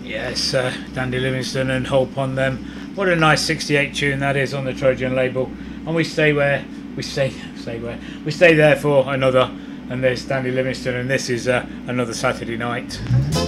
Yes, Dandy Livingstone and Hope on them. What a nice 68 tune that is on the Trojan label. And we stay there for another. And there's Dandy Livingstone, and this is another Saturday night.